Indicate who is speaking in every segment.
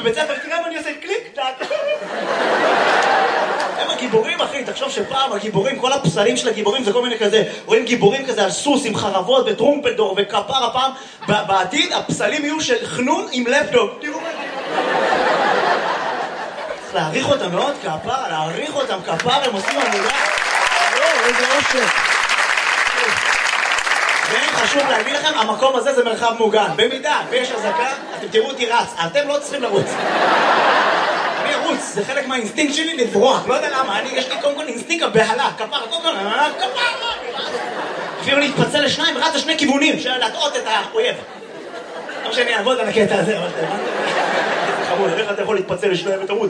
Speaker 1: בבית ספר, תראה מה אני עושה קליק, הם הגיבורים, אחי, תחשוב שפעם הגיבורים, כל הפסלים של הגיבורים זה כל מיני כזה, רואים גיבורים כזה על סוס עם חרבות וטרומפלדור וכפר. הפעם, בעתיד הפסלים יהיו של חנון עם לפטופ. תראו מה צריך להעריך אותם מאוד, כפר, להעריך אותם, כפר, הם עושים עבודה. איזה אושר. וחשוב להגיד לכם, המקום הזה זה מרחב מוגן. במידה ויש הזקה, אתם תראו אותי רץ, אתם לא צריכים לרוץ. אני ארוץ, זה חלק מהאינסטינקט שלי לברוח, לא יודע למה, יש לי קודם כל אינסטינקט הבהלה, כפר, אפילו להתפצל לשניים, רץ לשני כיוונים, של להטעות את האויב. לא שאני אעבוד על הקטע הזה, אבל זה חמוד, איך אתה יכול להתפצל לשניים ותרוץ?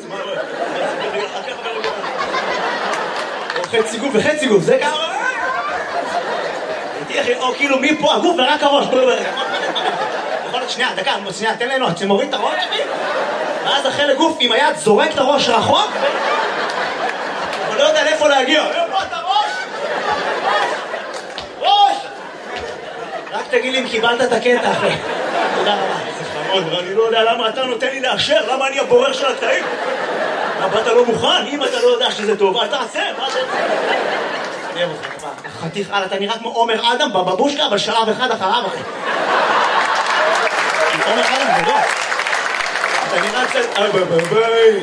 Speaker 1: חצי גוף וחצי גוף, זה כמה... או כאילו מפה הגוף ורק הראש. יכול להיות שנייה, דקה, שנייה, תן לנו, שמוריד את הראש ואז החלק גוף עם היד זורק את הראש רחוק אבל לא יודע לאיפה להגיע. איפה את הראש? ראש! רק תגיד לי אם קיבלת את הקטע אחרי. תודה רבה. זה חמוד, אני לא יודע למה אתה נותן לי לאשר, למה אני הבורר של הקטעים? אבל אתה לא מוכן, אם אתה לא יודע שזה טוב, אתה עשה, מה זה? אני אוהב אותך, חתיך על, אתה נראה כמו עומר אדם בבבושקה, אבל שלב אחד אחריו, אחי. עומר אדם, זה לא. אתה נראה קצת... ביי.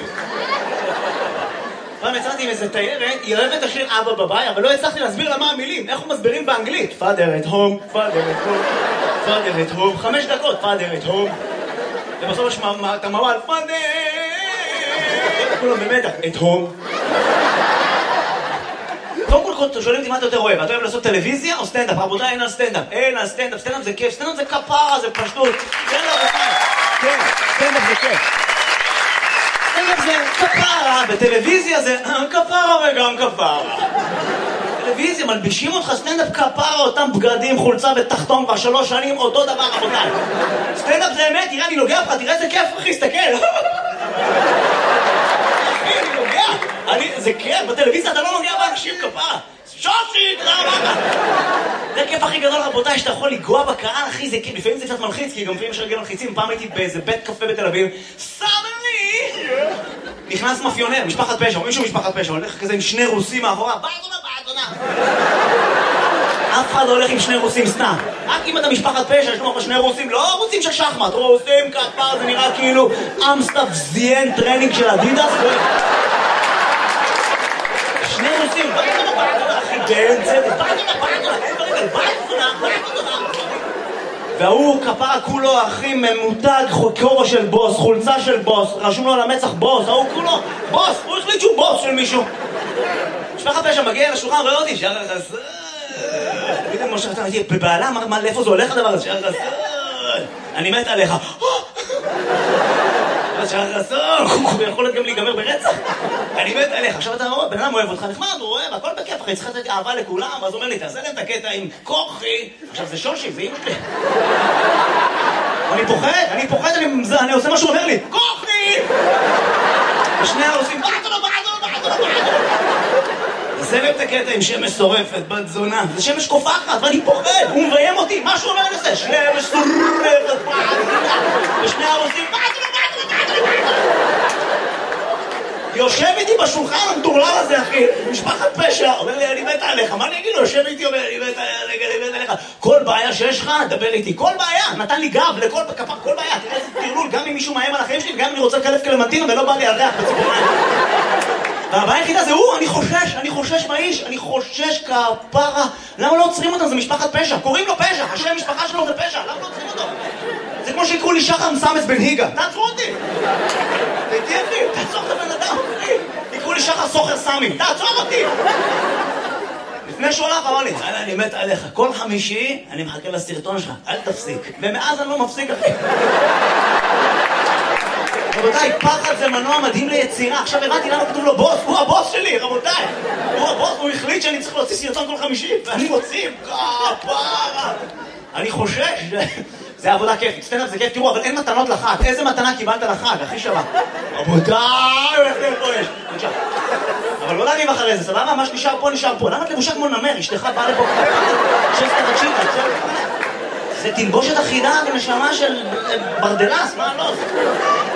Speaker 1: פעם יצאתי עם איזה תיירת, היא אוהבת את השיר אבא בביי, אבל לא הצלחתי להסביר לה מה המילים, איך הוא מסבירים באנגלית. Father at home, Father at home, Father at home, 5 דקות, Father at home. ובסוף יש את המעל, Father! כולם במתח, at home. קודם כל שואלים אותי מה אתה יותר אוהב, אתה אוהב לעשות טלוויזיה או סטנדאפ? רבותיי, אין על סטנדאפ, אין על סטנדאפ, סטנדאפ זה כיף, סטנדאפ זה כפרה, זה פשטות. כן, רבותיי, כן, סטנדאפ זה כיף. סטנדאפ זה כפרה, בטלוויזיה זה כפרה וגם כפרה. טלוויזיה, מלבישים אותך סטנדאפ כפרה, אותם בגדים, חולצה ותחתון כבר 3 שנים, אותו דבר, רבותיי. סטנדאפ זה אמת, תראה, אני נוגע לך, תראה איזה כיף, אחי, סתכל. זה כיף, בטלוויזיה אתה לא נוגע באנשים כפרה. שושי, תודה רבה. זה הכיף הכי גדול, רבותיי, שאתה יכול לגוע בקהל, אחי, זה כיף. לפעמים זה קצת מלחיץ, כי גם לפעמים יש רגל מלחיצים. פעם הייתי באיזה בית קפה בתל אביב, סדרני! נכנס מאפיונר, משפחת פשע, או מישהו משפחת פשע, הולך כזה עם 2 רוסים מאחורה, באדונה. אף אחד לא הולך עם 2 רוסים סתם. רק אם אתה משפחת פשע, יש לו 2 רוסים, לא רוסים של שחמט, רוסים כפר, זה נראה כאילו אמסטאפ זיין טרנינג של אדידס. 2 רוסים, באדונה, אחי, באמצע, באדונה. והוא כפרה כולו, אחי, ממותג, כובע של בוס, חולצה של בוס, רשום לו על המצח בוס, ההוא כולו, בוס, הוא החליט שהוא בוס של מישהו. משפחת פשע מגיע לשולחן, רואה אותי, שער החסר. תמיד כמו שאתה הייתי בבעלה, אמר, לאיפה זה הולך הדבר הזה? שער החסר. אני מת עליך. שער החסר, הוא יכול להיות גם להיגמר ברצח. אני מת עליך. עכשיו אתה אומר, בן אדם אוהב אותך, נחמד, הוא אוהב, הכל בכיף, אחי, צריך לתת אהבה לכולם, אז הוא אומר לי, תעשה להם את הקטע עם כוחי. עכשיו זה שושי, זה אמא שלי. אני פוחד, אני עושה מה שהוא אומר לי, כוחי! ושני העושים, באדונה. זה להם את הקטע עם שמש שורפת, בת זונה. זה שמש קופחת, ואני פוחד, הוא מביים אותי, מה שהוא אומר לזה? שמש שורפת, באדונה. ושני העושים, באדונה. יושב איתי בשולחן המטורלל הזה, אחי, משפחת פשע, אומר לי, אני מת עליך, מה אני אגיד לו? יושב איתי, אומר לי, אני מת עליך, כל בעיה שיש לך, דבר איתי, כל בעיה, נתן לי גב לכל כפר, כל בעיה, תראה איזה תרלול, גם אם מישהו מאיים על החיים שלי, גם אם אני רוצה לקלף קלמנטינה ולא בא לי על ריח בציפורניים. והבעיה היחידה זה הוא, אני חושש מהאיש, אני חושש כפרה, למה לא עוצרים אותם? זה משפחת פשע, קוראים לו פשע, השם משפחה שלו זה פשע, למה לא עוצרים אותו? זה כמו שיקראו לי שחר מסמס בן היגה, תעצרו אותי! תהיה אחי, תעצור את הבן אדם, אחי! יקראו לי שחר סוחר סמי, תעצור אותי! לפני שהוא הלך, אמר לי, אני מת עליך, כל חמישי אני מחכה לסרטון שלך, אל תפסיק. ומאז אני לא מפסיק, אחי. רבותיי, פחד זה מנוע מדהים ליצירה. עכשיו הבנתי למה כתוב לו בוס, הוא הבוס שלי, רבותיי. הוא הבוס, הוא החליט שאני צריך להוציא סרטון כל חמישי, ואני מוציא, כפרה. אני חושש, זה עבודה כיפית, סטנדאפ זה כיף, תראו, אבל אין מתנות לחג. איזה מתנה קיבלת לחג, הכי שווה? רבותיי, הולך פה יש. אבל לא להגיב אחרי זה, סבבה? מה שנשאר פה, נשאר פה. למה את לבושה כמו נמר? אשתך באה לפה זה תלבושת אחידה ונשמה של ברדלס, מה לא?